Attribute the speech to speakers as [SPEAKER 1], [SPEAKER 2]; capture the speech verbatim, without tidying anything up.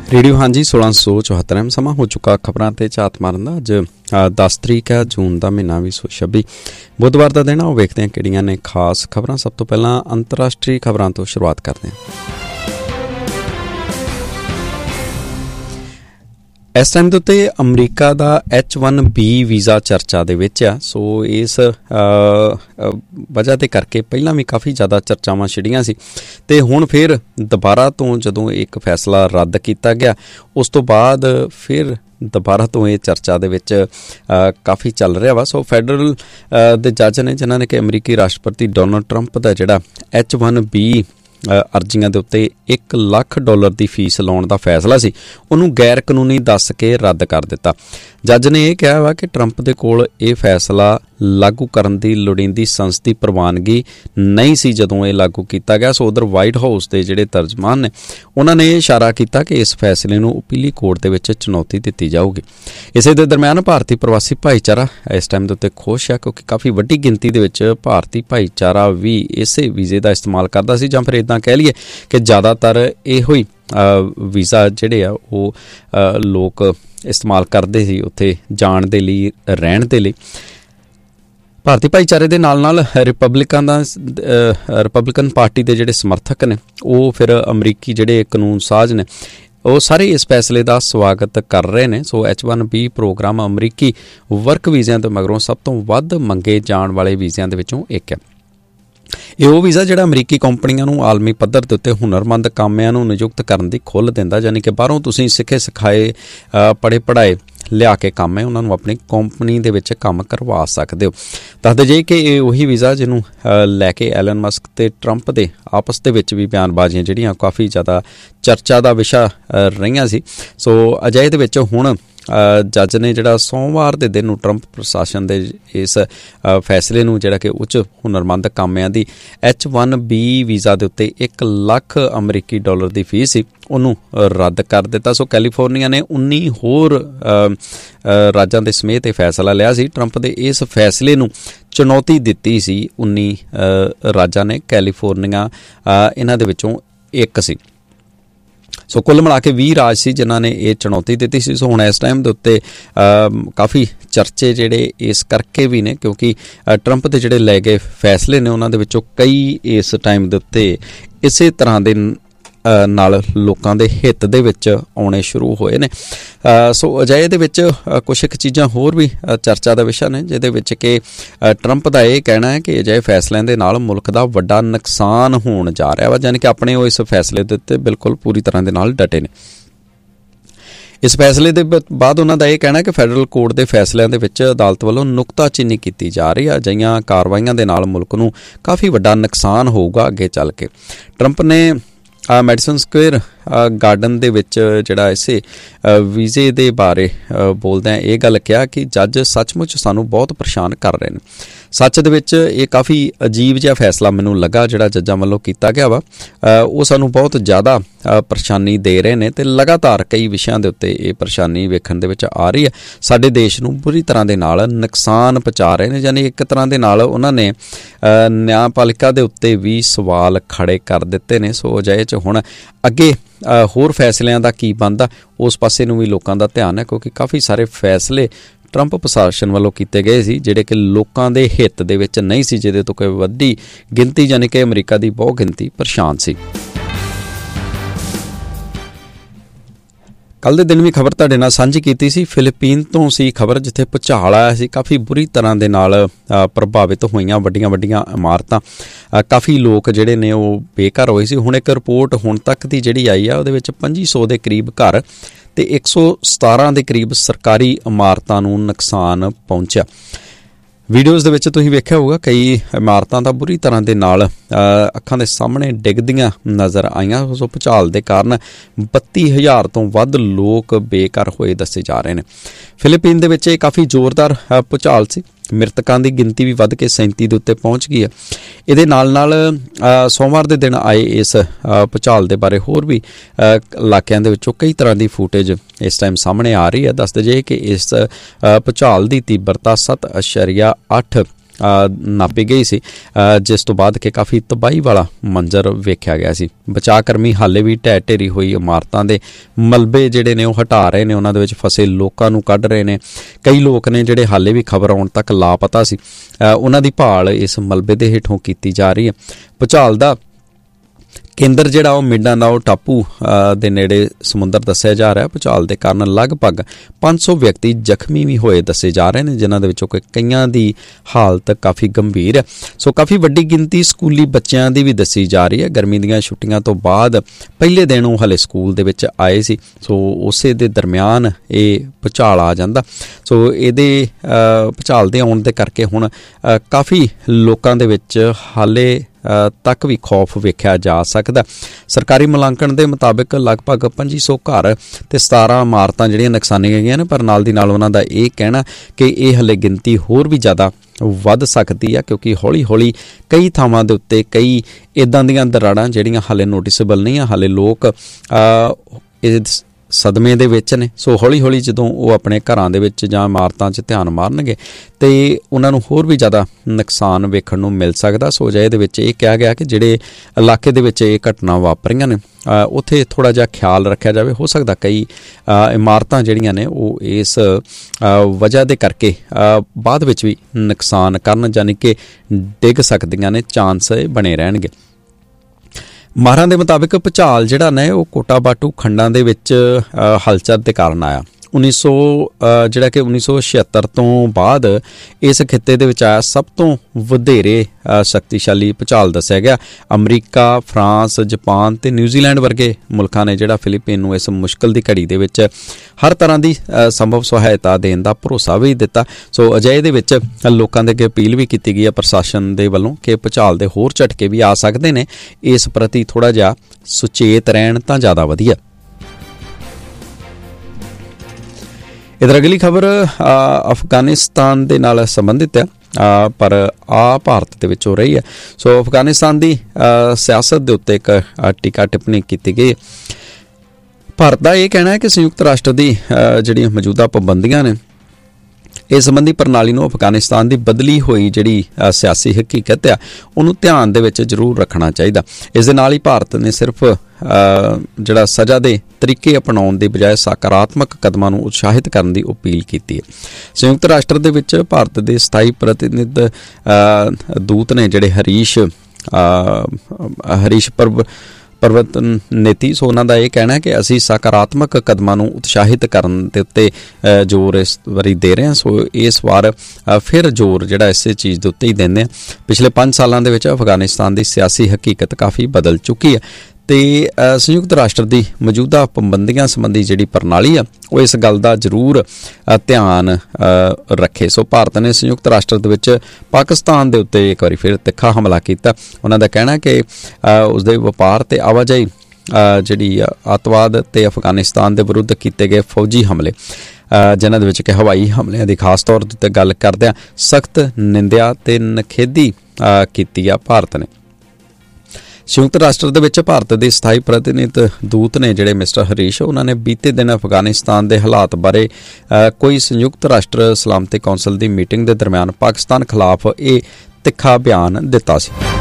[SPEAKER 1] Radio हाँ जी सोलह सौ चौहत्तर एम समा हो चुका खबरों ते झात मारन दा। अज दस तरीक है जून का महीना भी सौ छब्बी बुधवार का दिन। आओ वेखते हैं किहड़ियां ने खास खबरां। सब तो पहला अंतरराष्ट्रीय खबरों तो शुरुआत करते हैं। इस टाइम के उत्ते अमरीका का एच वन बी वीज़ा चर्चा दे विच आ। सो इस वजह के करके पहला भी काफ़ी ज़्यादा चर्चावां छिड़ियां सी ते हुण फिर दोबारा तो जदों एक फैसला रद्द किया गया उस तो बाद फिर दोबारा तो ये चर्चा दे विच काफ़ी चल रहा वा। सो फैडरल दे जज ने जिन्होंने कि अमरीकी राष्ट्रपति डोनाल्ड ट्रंप का जिहड़ा एच वन बी अर्जियां दे उत्ते एक लाख डॉलर की फीस लाउण दा फैसला सी उन्होंने गैर कानूनी दस के रद्द कर दिता। जज ने यह कहा वा कि ट्रंप दे कोल ये फैसला लागू करन दी लोड़ींदी संसदी प्रवानगी नहीं सी जदों ये लागू किया गया। सो उधर वाइट हाउस के जिहड़े तर्जमान ने उन्होंने ये इशारा किया कि इस फैसले नूं अपीली कोर्ट दे विच चुनौती दी जाऊगी। इसे दे दरम्यान भारतीय प्रवासी भाईचारा इस टाइम के उत्ते खुश है क्योंकि काफ़ी वड्डी गिनती दे विच भारतीय भाईचारा भी इसे वीज़े का इस्तेमाल करता सी, जां फिर इदां कह लईए कि ज़्यादातर इहो ही वीज़ा जिहड़े आ वो लोग इस्तेमाल करते सी उत्थे जाण दे लई रहण दे लई। भारतीय भाईचारे दे नाल नाल रिपब्लिकन दा रिपब्लिकन पार्टी के जिहड़े समर्थक ने वो फिर अमरीकी जिहड़े कानून साज ने वो सारे इस फैसले का स्वागत कर रहे हैं। So H one B programme अमरीकी वर्क वीज़िਆਂ तो मगरों सब तो वध मंगे जाण वाले वीज़िਆਂ दे विचों एक है। ਇਹ ਉਹ ਵੀਜ਼ਾ ਜਿਹੜਾ ਅਮਰੀਕੀ ਕੰਪਨੀਆਂ ਨੂੰ ਆਲਮੀ ਪੱਧਰ ਦੇ ਉੱਤੇ ਹੁਨਰਮੰਦ ਕਾਮਿਆਂ ਨੂੰ ਨਿਯੁਕਤ ਕਰਨ ਦੀ ਖੁੱਲ੍ਹ ਦਿੰਦਾ, ਯਾਨੀ ਕਿ ਬਾਹਰੋਂ ਤੁਸੀਂ ਸਿੱਖੇ ਸਿਖਾਏ ਪੜ੍ਹੇ ਪੜ੍ਹਾਏ ਲਿਆ ਕੇ ਕੰਮ ਹੈ ਉਹਨਾਂ ਨੂੰ ਆਪਣੀ ਕੰਪਨੀ ਦੇ ਵਿੱਚ ਕੰਮ ਕਰਵਾ ਸਕਦੇ ਹੋ। ਦੱਸਦੇ ਜੇ ਕਿ ਇਹ ਉਹੀ ਵੀਜ਼ਾ ਜਿਹਨੂੰ ਲੈ ਕੇ ਐਲਨ ਮਸਕ ਤੇ ਟਰੰਪ ਦੇ ਆਪਸ ਦੇ ਵਿੱਚ ਵੀ ਬਿਆਨਬਾਜ਼ੀਆਂ ਜਿਹੜੀਆਂ ਕਾਫੀ ਜ਼ਿਆਦਾ ਚਰਚਾ ਦਾ ਵਿਸ਼ਾ ਰਹੀਆਂ ਸੀ। ਸੋ ਅਜਿਹੇ ਦੇ ਵਿੱਚ ਹੁਣ जज ने जिहड़ा सोमवार के दिन ट्रंप प्रशासन के इस फैसले नूं जिहड़ा कि उच्च हुनरमंद कामिਆਂ ਦੀ एच वन बी वीज़ा के उत्ते एक लाख अमरीकी डॉलर की फीस सी उन्होंने रद्द कर दिता। सो कैलीफोर्निया ने उन्नी होर राज्यों के समेत यह फैसला लिया सी। ट्रंप के इस फैसले नूं चुनौती दी सी उन्नी राज्यों ने, कैलीफोर्निया इन्हां दे विचों एक सी। सो कुल मिला के बीस राज सी जिन्हां ने यह चुनौती दी सी। सो हुण इस टाइम के उत्ते काफ़ी चर्चे जिहड़े इस करके भी ने क्योंकि ट्रंप के जिहड़े लै गए फैसले ने उन्हां दे विचों कई इस टाइम के उत्ते इसे तरह के नाल लोकां दे हित दे विच आउणे शुरू होए ने। सो अजाए दे विच कुछ एक चीज़ां होर भी चर्चा का विषय ने जिहदे विच कि ट्रंप का यह कहना है कि अजाए फैसलों के नाल मुल्क का वड्डा नुकसान होण जा रहा वा, यानी कि अपने वो इस फैसले दे उत्ते बिल्कुल पूरी तरह के नाल डटे ने। इस फैसले के बाद उन्हों का यह कहना है कि फैडरल कोर्ट के फैसलों के अदालत वालों नुकताचीनी की जा रही है। अजिहियां कार्रवाइयां दे नाल मुल्क नूं काफ़ी वड्डा नुकसान होगा अगे चल के। ट्रंप ने मैडिसन स्क्वेयर गार्डन दे विच जिहड़ा इसे वीज़े दे बारे बोलदे ये गल कहा कि जज सचमुच सानू बहुत परेशान कर रहे हैं। सच दे विच ये काफ़ी अजीब जिहा फैसला मैनूं लगा जिहड़ा जज्जां वल्लों कीता गया वा। वो सानू बहुत ज़्यादा परेशानी दे रहे हैं ते लगातार कई विषयां दे उत्ते ये परेशानी वेखण दे विच आ रही है। साडे देश नूं बुरी तरह दे नाल नुकसान पहुँचा रहे हैं, यानी एक तरह दे नाल उन्हां ने न्यायपालिका दे उत्ते भी सवाल खड़े कर दिते ने। सो अजाए च हुण अगे होर फैसलिਆਂ ਦਾ ਕੀ ਬਣਦਾ उस पासे नूं भी लोकां दा ध्यान है क्योंकि काफ़ी सारे फैसले ट्रंप प्रशासन वालों किए गए सी जिहड़े कि लोकां दे हित दे विच नहीं सी, जिहदे तो कोई वड्डी गिनती यानी कि अमरीका की बहुत गिनती परेशान सी। कल दे दिन भी खबर तुहाडे नाल सांझी कीती सी। फिलीपीन तो सी खबर जिथे भुचाल आया सी, काफ़ी बुरी तरह दे नाल प्रभावित होईयां वड्डियां वड्डियां इमारतां, काफ़ी लोग जिहड़े ने वो बेघर होए सी। हुण एक रिपोर्ट हुण तक दी जिहड़ी आई आ उहदे विच पंजी सौ दे करीब घर ते एक सौ सतारह के करीब सरकारी इमारतां नूं नुकसान पहुंचा। वीडियोज़ दे विच तुसीं वेखिया होगा कई इमारतां तां बुरी तरह दे नाल अखां दे सामने डिगदियां नज़र आईयां। सो भुचाल दे कारण बत्ती हज़ार तो वध लोग बेघर होए दसे जा रहे हैं। फिलीपीन दे विच ये काफ़ी जोरदार भुचाल सी। मृतकों की गिनती भी वध के सैंती के उत्ते पहुँच गई है। ये नाल नाल सोमवार के दिन आए इस भुचाल के बारे होर भी इलाकों के कई तरह की फुटेज इस टाइम सामने आ रही है। दसते जे कि इस भुचाल की तीव्रता सत्त अशरिया अठ ਨਾਪੀ ਗਈ ਸੀ, ਜਿਸ ਤੋਂ ਬਾਅਦ ਕਿ ਕਾਫੀ ਤਬਾਹੀ ਵਾਲਾ ਮੰਜ਼ਰ ਵੇਖਿਆ ਗਿਆ ਸੀ। ਬਚਾਅ ਕਰਮੀ ਹਾਲੇ ਵੀ ਢਹਿ ਢੇਰੀ ਹੋਈ ਇਮਾਰਤਾਂ ਦੇ ਮਲਬੇ ਜਿਹੜੇ ਨੇ ਉਹ ਹਟਾ ਰਹੇ ਨੇ, ਉਹਨਾਂ ਦੇ ਵਿੱਚ ਫਸੇ ਲੋਕਾਂ ਨੂੰ ਕੱਢ ਰਹੇ ਨੇ। ਕਈ ਲੋਕ ਨੇ ਜਿਹੜੇ ਹਾਲੇ ਵੀ ਖਬਰ ਆਉਣ ਤੱਕ ਲਾਪਤਾ ਸੀ, ਉਹਨਾਂ ਦੀ ਭਾਲ ਇਸ ਮਲਬੇ ਦੇ ਹੇਠੋਂ ਕੀਤੀ ਜਾ ਰਹੀ ਹੈ। ਭੁਚਾਲ ਦਾ ਕੇਂਦਰ ਜਿਹੜਾ ਉਹ ਮਿੰਡਾਨਾਓ ਟਾਪੂ ਦੇ ਨੇੜੇ ਸਮੁੰਦਰ ਦੱਸਿਆ ਜਾ ਰਿਹਾ। ਭੁਚਾਲ ਦੇ ਕਾਰਨ ਲਗਭਗ ਪੰਜ ਸੌ ਵਿਅਕਤੀ ਜ਼ਖਮੀ ਵੀ ਹੋਏ ਦੱਸੇ ਜਾ ਰਹੇ ਨੇ, ਜਿਨ੍ਹਾਂ ਦੇ ਵਿੱਚੋਂ ਕਈਆਂ ਦੀ ਹਾਲਤ ਕਾਫੀ ਗੰਭੀਰ ਹੈ। ਸੋ ਕਾਫੀ ਵੱਡੀ ਗਿਣਤੀ ਸਕੂਲੀ ਬੱਚਿਆਂ ਦੀ ਵੀ ਦੱਸੀ ਜਾ ਰਹੀ ਹੈ। ਗਰਮੀ ਦੀਆਂ ਛੁੱਟੀਆਂ ਤੋਂ ਬਾਅਦ ਪਹਿਲੇ ਦਿਨ ਉਹ ਹਲੇ ਸਕੂਲ ਦੇ ਵਿੱਚ ਆਏ ਸੀ, ਸੋ ਉਸੇ ਦੇ ਦਰਮਿਆਨ ਇਹ ਭੁਚਾਲ ਆ ਜਾਂਦਾ। ਸੋ ਇਹਦੇ ਭੁਚਾਲ ਦੇ ਆਉਣ ਦੇ ਕਰਕੇ ਹੁਣ ਕਾਫੀ ਲੋਕਾਂ ਦੇ ਵਿੱਚ ਹਾਲੇ ਤੱਕ ਵੀ ਖੌਫ ਵੇਖਿਆ ਜਾ ਸਕਦਾ। ਸਰਕਾਰੀ ਮੁਲਾਂਕਣ ਦੇ ਮੁਤਾਬਿਕ ਲਗਭਗ ਪੱਚੀ ਸੌ ਘਰ ਤੇ ਸਤਾਰਾਂ ਇਮਾਰਤਾਂ ਜਿਹੜੀਆਂ ਨੁਕਸਾਨੀਆਂ ਗਈਆਂ ਨੇ, ਪਰ ਨਾਲ ਦੀ ਨਾਲ ਉਹਨਾਂ ਦਾ ਇਹ ਕਹਿਣਾ ਕਿ ਇਹ ਹਲੇ ਗਿਣਤੀ ਹੋਰ ਵੀ ਜ਼ਿਆਦਾ ਵੱਧ ਸਕਦੀ ਆ, ਕਿਉਂਕਿ ਹੌਲੀ ਹੌਲੀ ਕਈ ਥਾਵਾਂ ਦੇ ਉੱਤੇ ਕਈ ਇੱਦਾਂ ਦੀਆਂ ਦਰਾੜਾਂ ਜਿਹੜੀਆਂ ਹਾਲੇ ਨੋਟਿਸੇਬਲ ਨਹੀਂ ਆ। ਹਾਲੇ ਲੋਕ ਇਹ ਸਦਮੇ ਦੇ ਵਿੱਚ ਨੇ। ਸੋ ਹੌਲੀ ਹੌਲੀ ਜਦੋਂ ਉਹ ਆਪਣੇ ਘਰਾਂ ਦੇ ਵਿੱਚ ਜਾਂ ਇਮਾਰਤਾਂ 'ਚ ਧਿਆਨ ਮਾਰਨਗੇ ਤੇ ਉਹਨਾਂ ਨੂੰ ਹੋਰ ਵੀ ਜ਼ਿਆਦਾ ਨੁਕਸਾਨ ਵੇਖਣ ਨੂੰ ਮਿਲ ਸਕਦਾ। ਸੋ ਅਜਿਹੇ ਦੇ ਵਿੱਚ ਇਹ ਕਿਹਾ ਗਿਆ ਕਿ ਜਿਹੜੇ ਇਲਾਕੇ ਦੇ ਵਿੱਚ ਇਹ ਘਟਨਾ ਵਾਪਰੀਆਂ ਨੇ ਉੱਥੇ ਥੋੜ੍ਹਾ ਜਿਹਾ ਖਿਆਲ ਰੱਖਿਆ ਜਾਵੇ। ਹੋ ਸਕਦਾ ਕਈ ਇਮਾਰਤਾਂ ਜਿਹੜੀਆਂ ਨੇ ਉਹ ਇਸ ਵਜ੍ਹਾ ਦੇ ਕਰਕੇ ਬਾਅਦ ਵਿੱਚ ਵੀ ਨੁਕਸਾਨ ਕਰਨ, ਯਾਨੀ ਕਿ ਡਿੱਗ ਸਕਦੀਆਂ ਨੇ, ਚਾਂਸ ਬਣੇ ਰਹਿਣਗੇ। ਮਾਹਰਾਂ ਦੇ ਮੁਤਾਬਿਕ ਭੁਚਾਲ ਜਿਹੜਾ ਨੇ ਉਹ ਕੋਟਾਬਾਟੂ ਖੰਡਾਂ ਦੇ ਵਿੱਚ ਹਲਚਲ ਦੇ ਕਾਰਨ ਆਇਆ। ਉੱਨੀ ਸੌ ਜਿਹੜਾ ਕਿ ਉੱਨੀ ਸੌ ਛਿਹੱਤਰ ਤੋਂ ਬਾਅਦ ਇਸ ਖਿੱਤੇ ਦੇ ਵਿੱਚ ਆਇਆ ਸਭ ਤੋਂ ਵਧੇਰੇ ਸ਼ਕਤੀਸ਼ਾਲੀ ਭੁਚਾਲ ਦੱਸਿਆ ਗਿਆ। ਅਮਰੀਕਾ, ਫਰਾਂਸ, ਜਾਪਾਨ ਤੇ ਨਿਊਜ਼ੀਲੈਂਡ ਵਰਗੇ ਮੁਲਕਾਂ ਨੇ ਜਿਹੜਾ ਫਿਲੀਪੀਨ ਨੂੰ ਇਸ ਮੁਸ਼ਕਿਲ ਦੀ ਘੜੀ ਦੇ ਵਿੱਚ ਹਰ ਤਰ੍ਹਾਂ ਦੀ ਸੰਭਵ ਸਹਾਇਤਾ ਦੇਣ ਦਾ ਭਰੋਸਾ ਵੀ ਦਿੱਤਾ। ਸੋ ਅਜਿਹੇ ਦੇ ਵਿੱਚ ਲੋਕਾਂ ਦੇ ਅੱਗੇ ਅਪੀਲ ਵੀ ਕੀਤੀ ਗਈ ਹੈ ਪ੍ਰਸ਼ਾਸਨ ਦੇ ਵੱਲੋਂ ਕਿ ਭੁਚਾਲ ਦੇ ਹੋਰ ਝਟਕੇ ਵੀ ਆ ਸਕਦੇ ਨੇ, ਇਸ ਪ੍ਰਤੀ ਥੋੜ੍ਹਾ ਜਿਹਾ ਸੁਚੇਤ ਰਹਿਣ ਤਾਂ ਜ਼ਿਆਦਾ ਵਧੀਆ। ਇਧਰ ਅਗਲੀ ਖਬਰ ਅਫਗਾਨਿਸਤਾਨ ਦੇ ਨਾਲ ਸੰਬੰਧਿਤ ਹੈ, ਪਰ ਆ ਭਾਰਤ ਦੇ ਵਿੱਚ ਹੋ ਰਹੀ ਹੈ। ਸੋ ਅਫਗਾਨਿਸਤਾਨ ਦੀ ਸਿਆਸਤ ਦੇ ਉੱਤੇ ਇੱਕ ਟੀਕਾ ਟਿੱਪਣੀ ਕੀਤੀ ਗਈ। ਭਾਰਤ ਦਾ ਇਹ ਕਹਿਣਾ ਹੈ ਕਿ ਸੰਯੁਕਤ ਰਾਸ਼ਟਰ ਦੀ ਜਿਹੜੀਆਂ ਮੌਜੂਦਾ ਪਾਬੰਦੀਆਂ ਨੇ ਇਸ ਸੰਬੰਧੀ ਪ੍ਰਣਾਲੀ ਨੂੰ ਅਫਗਾਨਿਸਤਾਨ ਦੀ ਬਦਲੀ ਹੋਈ ਜਿਹੜੀ ਸਿਆਸੀ ਹਕੀਕਤ ਆ ਉਹਨੂੰ ਧਿਆਨ ਦੇ ਵਿੱਚ ਜ਼ਰੂਰ ਰੱਖਣਾ ਚਾਹੀਦਾ। ਇਸ ਦੇ ਨਾਲ ਹੀ ਭਾਰਤ ਨੇ ਸਿਰਫ ਜਿਹੜਾ ਸਜ਼ਾ ਦੇ ਤਰੀਕੇ ਅਪਣਾਉਣ ਦੀ ਬਜਾਏ ਸਕਾਰਾਤਮਕ ਕਦਮਾਂ ਨੂੰ ਉਤਸ਼ਾਹਿਤ ਕਰਨ ਦੀ ਅਪੀਲ ਕੀਤੀ ਹੈ। ਸੰਯੁਕਤ ਰਾਸ਼ਟਰ ਦੇ ਵਿੱਚ ਭਾਰਤ ਦੇ ਸਥਾਈ ਪ੍ਰਤੀਨਿਧ ਦੂਤ ਨੇ ਜਿਹੜੇ ਹਰੀਸ਼ ਹਰੀਸ਼ ਪਰਵ ਪਰਵਤ ਨੀਤੀ, ਸੋ ਉਹਨਾਂ ਦਾ ਇਹ ਕਹਿਣਾ ਹੈ ਕਿ ਅਸੀਂ ਸਕਾਰਾਤਮਕ ਕਦਮਾਂ ਨੂੰ ਉਤਸ਼ਾਹਿਤ ਕਰਨ ਦੇ ਉੱਤੇ ਜ਼ੋਰ ਇਸ ਵਾਰੀ ਦੇ ਰਹੇ ਹਾਂ। ਸੋ ਇਸ ਵਾਰ ਫਿਰ ਜ਼ੋਰ ਜਿਹੜਾ ਇਸੇ ਚੀਜ਼ ਦੇ ਉੱਤੇ ਹੀ ਦਿੰਦੇ ਹਾਂ। ਪਿਛਲੇ ਪੰਜ ਸਾਲਾਂ ਦੇ ਵਿੱਚ ਅਫਗਾਨਿਸਤਾਨ ਦੀ ਸਿਆਸੀ ਹਕੀਕਤ ਕਾਫੀ ਬਦਲ ਚੁੱਕੀ ਹੈ ਤੇ ਸੰਯੁਕਤ ਰਾਸ਼ਟਰ ਦੀ ਮੌਜੂਦਾ ਪਾਬੰਦੀਆਂ ਸੰਬੰਧੀ ਜਿਹੜੀ ਪ੍ਰਣਾਲੀ ਆ ਉਹ ਇਸ ਗੱਲ ਦਾ ਜ਼ਰੂਰ ਧਿਆਨ ਰੱਖੇ। ਸੋ ਭਾਰਤ ਨੇ ਸੰਯੁਕਤ ਰਾਸ਼ਟਰ ਦੇ ਵਿੱਚ ਪਾਕਿਸਤਾਨ ਦੇ ਉੱਤੇ ਇੱਕ ਵਾਰੀ ਫਿਰ ਤਿੱਖਾ ਹਮਲਾ ਕੀਤਾ। ਉਹਨਾਂ ਦਾ ਕਹਿਣਾ ਕਿ ਉਸਦੇ ਵਪਾਰ ਤੇ ਆਵਾਜਾਈ ਜਿਹੜੀ ਅੱਤਵਾਦ ਤੇ ਅਫਗਾਨਿਸਤਾਨ ਦੇ ਵਿਰੁੱਧ ਕੀਤੇ ਗਏ ਫੌਜੀ ਹਮਲੇ, ਜਿਨ੍ਹਾਂ ਦੇ ਵਿੱਚ ਕਿ ਹਵਾਈ ਹਮਲਿਆਂ ਦੀ ਖਾਸ ਤੌਰ ਉੱਤੇ ਗੱਲ ਕਰਦਿਆਂ ਸਖਤ ਨਿੰਦਿਆ ਤੇ ਨਿਖੇਧੀ ਕੀਤੀ ਆ ਭਾਰਤ ਨੇ। ਸੰਯੁਕਤ ਰਾਸ਼ਟਰ ਦੇ ਵਿੱਚ ਭਾਰਤ ਦੇ ਸਥਾਈ ਪ੍ਰਤੀਨਿਧ ਦੂਤ ਨੇ ਜਿਹੜੇ ਮਿਸਟਰ ਹਰੀਸ਼, ਉਹਨਾਂ ਨੇ ਬੀਤੇ ਦਿਨ ਅਫਗਾਨਿਸਤਾਨ ਦੇ ਹਾਲਾਤ ਬਾਰੇ ਕੋਈ ਸੰਯੁਕਤ ਰਾਸ਼ਟਰ ਸਲਾਮਤੀ ਕੌਂਸਲ ਦੀ ਮੀਟਿੰਗ ਦੇ ਦਰਮਿਆਨ ਪਾਕਿਸਤਾਨ ਖਿਲਾਫ ਇਹ ਤਿੱਖਾ ਬਿਆਨ ਦਿੱਤਾ ਸੀ।